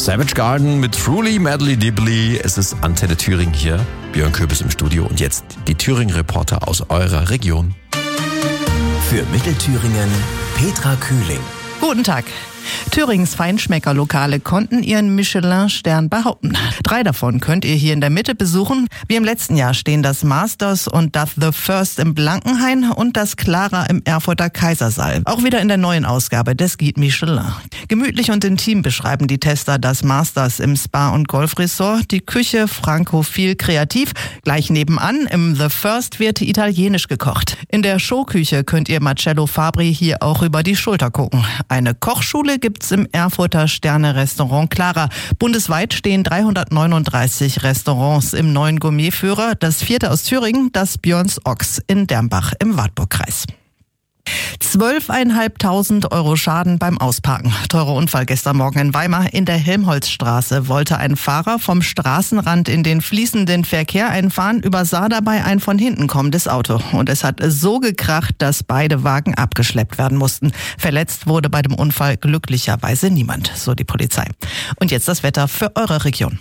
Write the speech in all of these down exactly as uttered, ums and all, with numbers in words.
Savage Garden mit Truly Madly Dibbly. Es ist Antenne Thüringen hier. Björn Köbis im Studio. Und jetzt die Thüringen-Reporter aus eurer Region. Für Mittelthüringen Petra Kühling. Guten Tag. Thürings Feinschmeckerlokale konnten ihren Michelin-Stern behaupten. Drei davon könnt ihr hier in der Mitte besuchen. Wie im letzten Jahr stehen das Masters und das The First im Blankenhain und das Clara im Erfurter Kaisersaal. Auch wieder in der neuen Ausgabe des Guide Michelin. Gemütlich und intim beschreiben die Tester das Masters im Spa- und Golfresort. Die Küche frankophil kreativ. Gleich nebenan im The First wird italienisch gekocht. In der Showküche könnt ihr Marcello Fabri hier auch über die Schulter gucken. Eine Kochschule gibt's im Erfurter Sterne-Restaurant Clara. Bundesweit stehen dreihundertneununddreißig Restaurants im neuen Gourmetführer. Das vierte aus Thüringen, das Björns Ochs in Dermbach im Wartburgkreis. Zwölfeinhalbtausend Euro Schaden beim Ausparken. Teurer Unfall gestern Morgen in Weimar. In der Helmholtzstraße wollte ein Fahrer vom Straßenrand in den fließenden Verkehr einfahren, übersah dabei ein von hinten kommendes Auto. Und es hat so gekracht, dass beide Wagen abgeschleppt werden mussten. Verletzt wurde bei dem Unfall glücklicherweise niemand, so die Polizei. Und jetzt das Wetter für eure Region.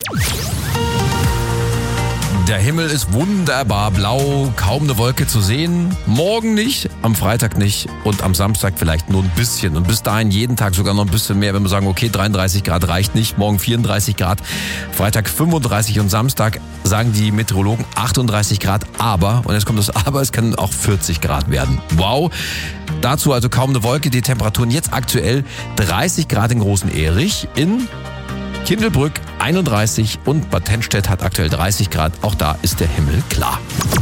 Der Himmel ist wunderbar blau, kaum eine Wolke zu sehen. Morgen nicht, am Freitag nicht und am Samstag vielleicht nur ein bisschen. Und bis dahin jeden Tag sogar noch ein bisschen mehr, wenn wir sagen, okay, dreiunddreißig Grad reicht nicht, morgen vierunddreißig Grad, Freitag fünfunddreißig und Samstag sagen die Meteorologen achtunddreißig Grad. Aber, und jetzt kommt das Aber, es können auch vierzig Grad werden. Wow! Dazu also kaum eine Wolke, die Temperaturen jetzt aktuell dreißig Grad in Großen Erich, in Kindelbrück einunddreißig und Bad Tennstedt hat aktuell dreißig Grad. Auch da ist der Himmel klar.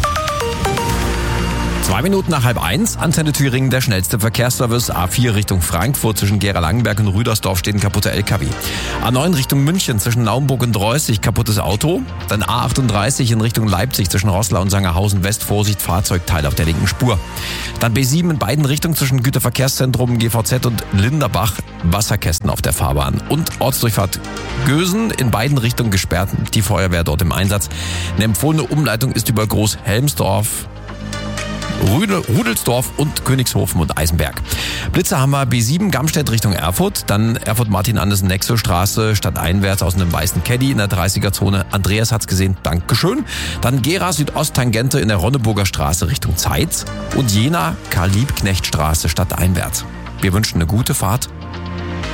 Zwei Minuten nach halb eins, Antenne Thüringen, der schnellste Verkehrsservice. A vier Richtung Frankfurt zwischen Gera-Langenberg und Rüdersdorf steht ein kaputter L K W. A neun Richtung München zwischen Naumburg und Reußig, kaputtes Auto. Dann A achtunddreißig in Richtung Leipzig zwischen Roßlau und Sangerhausen West, Vorsicht, Fahrzeugteil auf der linken Spur. Dann B sieben in beiden Richtungen zwischen Güterverkehrszentrum G V Z und Linderbach, Wasserkästen auf der Fahrbahn. Und Ortsdurchfahrt Gösen in beiden Richtungen gesperrt, die Feuerwehr dort im Einsatz. Eine empfohlene Umleitung ist über Großhelmsdorf, Rudelsdorf und Königshofen und Eisenberg. Blitzer haben wir B sieben Gamstedt Richtung Erfurt, dann Erfurt-Martin-Andersen-Nexo-Straße stadteinwärts aus einem weißen Caddy in der dreißiger-Zone. Andreas hat's gesehen, Dankeschön. Dann Gera Südost-Tangente in der Ronneburger Straße Richtung Zeitz und Jena Karl-Liebknecht-Straße stadteinwärts. Wir wünschen eine gute Fahrt